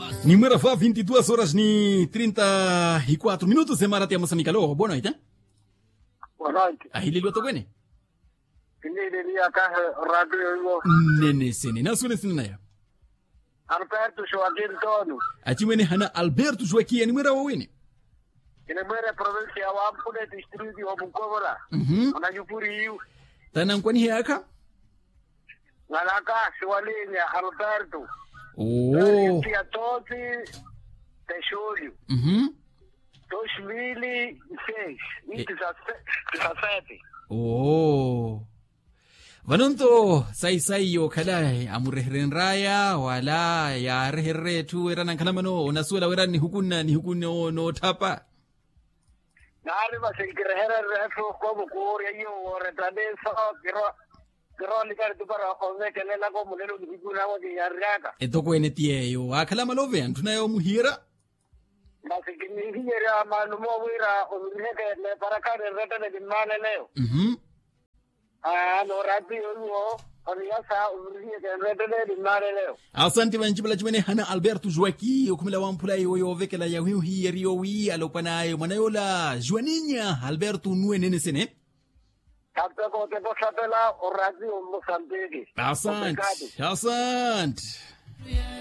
Número vá 22 horas ni 34 minutos. Semana tem Moçambique. Alô, boa noite. Boa noite. Aí, Lilo, tô bem? Kinidiria kahe radio Nene, sene. Não sou nesse naia. Alberto Joaquim Tono. Ati wene hana Alberto Joaquim. Número wa wene? Kinemere província wa Ampude distrito wa Bukovora. Unajupuri yu. Tanang kwani haka? Ngalaka Swalinya Alberto. Oh. Tia Toti Tesholio. 2006. Ni 17. Oh. Vanonto sai yo kala amurehen raya wala ya rehere tu erana kalamano unasula werani hukunno no tapa. Nari basikirehera refu como kuri yo retadesa kiro likar tu para kome kelela ko mulelo dikuna wa yaraka. Etoko enetie yo akala malove antuna yo muhira. Basikirehera manumo wira onreke le para kare retane dimane leo. No radio no aliasa uriye kendele dimare leo. Asante banjibala chimene hana Alberto Joaquim okumela wampula yo vekela ya wi wi alopana yo manayola Joaninha Alberto nuwe nene sene. Kapta ko te bosatela o radio Mozambique. Asante.